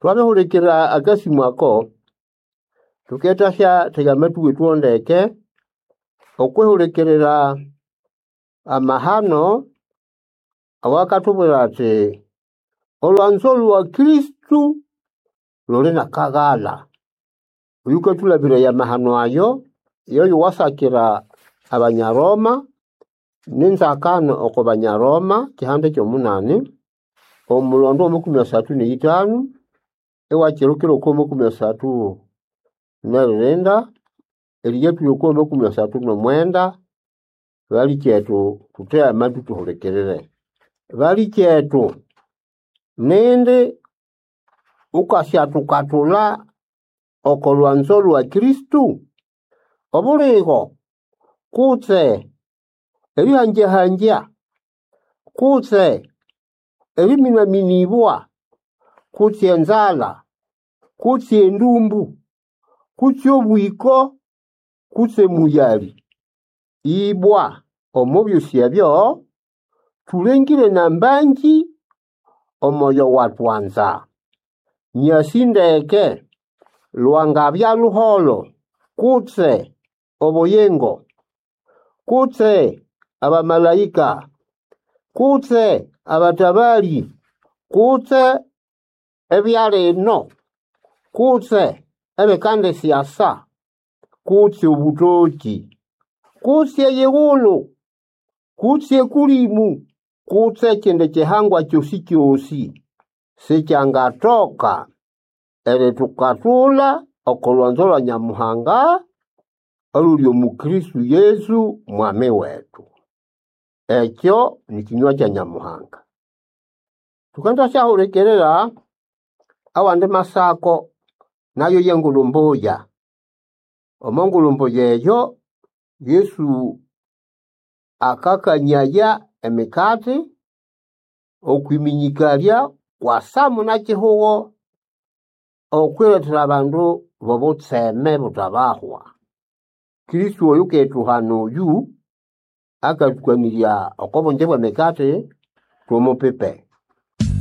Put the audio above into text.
Twabehulikira agasi mwako tuketasha tegametu wituondeke okwehulikirira amahano awakatubwira ati olwanzo lwa Kristu lolena kagala uyuko tulabira ya mahano ayo yoyo wasakira abanyaroma ninzakano oko banyaroma kihande kyo munani omulondo omukumya 35 ewakirukiro ko omukumya 3 nerenda eliyetu yoko omukumya 39 bali kyetu tutea amatu tuhulekerere bali kyetu nende ukasya tukatula okolwanzo lwa Kristu obuligo kutse ebihanja kutse ebiminaminibwa kutse enzala kutse ndumbu kutse obwiko kutse muyali ibwa omubyusya byo tulengire nambanji omoyo watwanza nyasindeke luangabya luholo kutse oboyengo kutse abamalaika kutse abatabali kutse ebyaleno kutse ebekande siasa kutse ubutoki kutse yewulu kutse kulimu kutse kende chehangwa kyosi sichangatoka ele tukatula okolwanzo lwa Nyamuhanga olulyo mu Kristu Yesu mwame wetu ekyo ni kinywa kya Nyamuhanga tukanda shahulekerera awande masako nayo yengulumbuya omongulumbuya eyo Yesu akakanyaya emikati okwiminyikalia kwa samu na chihugo okwiletera abandu bobutseme butabahwa Kristu oyuketu hano yu akatukanilia okobonje bwa mikati tumupepe